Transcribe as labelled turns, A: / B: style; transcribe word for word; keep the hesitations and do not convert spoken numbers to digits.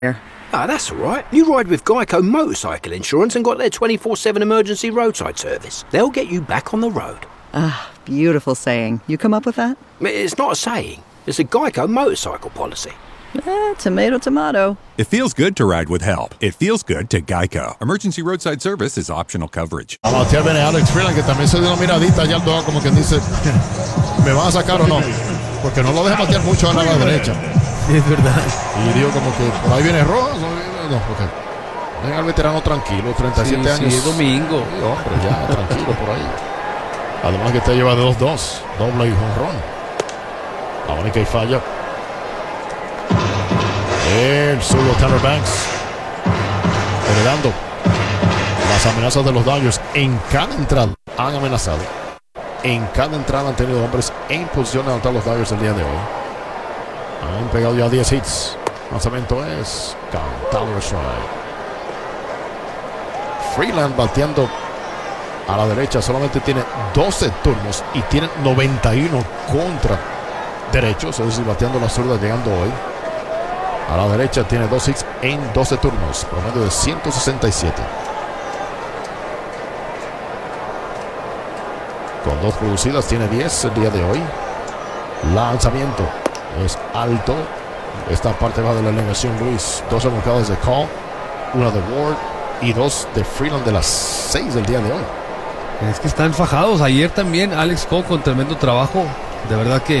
A: Ah, that's all right. You ride with Geico Motorcycle Insurance and got their twenty-four seven emergency roadside service. They'll get you back on the road.
B: Ah, beautiful saying. You come up with that?
A: It's not a saying. It's a Geico motorcycle policy.
B: Eh, tomato, tomato.
C: It feels good to ride with help. It feels good to Geico. Emergency roadside service is optional coverage.
D: A batear viene Alex Freeland, que también se dio una miradita allá al dogo, como quien dice, ¿me van a sacar o no? Porque no lo deja batear mucho a la derecha.
E: Sí, es verdad.
D: Y digo como que por ahí viene Rojas. No, ok. Dejen al veterano tranquilo, treinta y siete
E: sí,
D: años.
E: Sí, domingo.
D: Sí, hombre, ya, tranquilo por ahí. Además que te lleva de dos dos, doble y jonrón. La única y falla. El zurdo Tanner Banks heredando las amenazas de los Dodgers. En cada entrada han amenazado. En cada entrada han tenido hombres en posición de anotar los Dodgers el día de hoy. Han pegado ya diez hits. El lanzamiento es cantado de strike. Freeland bateando a la derecha. Solamente tiene doce turnos y tiene noventa y uno contra derechos. Es decir, bateando la zurda llegando hoy. A la derecha tiene dos hits en doce turnos. Promedio de ciento sesenta y siete. Con dos producidas tiene diez el día de hoy. Lanzamiento es alto. Esta parte va de la alineación, Luis. Dos remolcadas de Call, una de Ward y dos de Freeland de las seis del día de hoy.
E: Es que están fajados. Ayer también Alex Cole con tremendo trabajo. De verdad que